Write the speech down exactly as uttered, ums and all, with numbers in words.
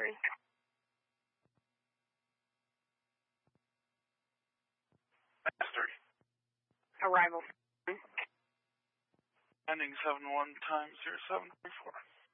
three. Mastery. Arrival. Ending seven one times zero seven three four.